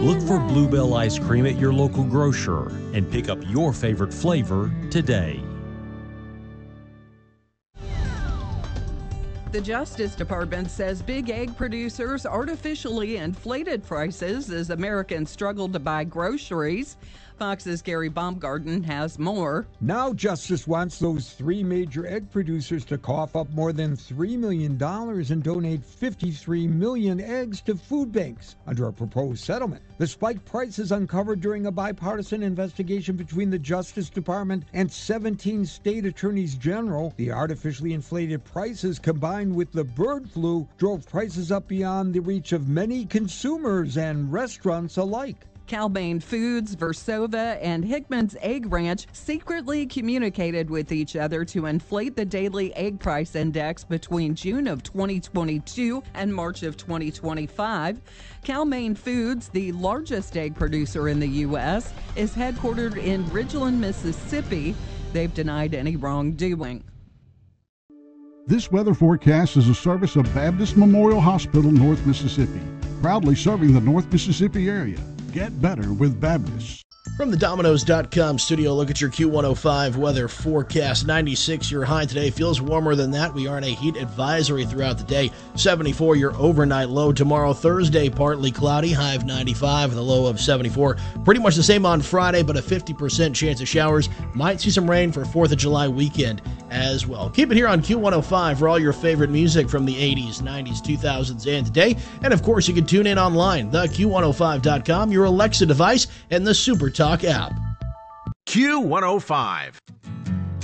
Look for Bluebell ice cream at your local grocer and pick up your favorite flavor today. The Justice Department says big egg producers artificially inflated prices as Americans struggle to buy groceries. Fox's Gary Baumgarten has more. Now Justice wants those three major egg producers to cough up more than $3 million and donate 53 million eggs to food banks under a proposed settlement. The spiked prices uncovered during a bipartisan investigation between the Justice Department and 17 state attorneys general. The artificially inflated prices combined with the bird flu drove prices up beyond the reach of many consumers and restaurants alike. Cal-Maine Foods, Versova, and Hickman's Egg Ranch secretly communicated with each other to inflate the daily egg price index between June of 2022 and March of 2025. Cal-Maine Foods, the largest egg producer in the U.S., is headquartered in Ridgeland, Mississippi. They've denied any wrongdoing. This weather forecast is a service of Baptist Memorial Hospital, North Mississippi, proudly serving the North Mississippi area. Get better with Baptist. From the Domino's.com studio, look at your Q105 weather forecast. 96 your high today. Feels warmer than that. We are in a heat advisory throughout the day. 74 your overnight low. Tomorrow, Thursday, partly cloudy. High of 95 and a low of 74. Pretty much the same on Friday, but a 50% chance of showers. Might see some rain for 4th of July weekend as well. Keep it here on Q105 for all your favorite music from the 80s, 90s, 2000s, and today. And of course, you can tune in online, theQ105.com, your Alexa device, and the Super Talk app. Q105.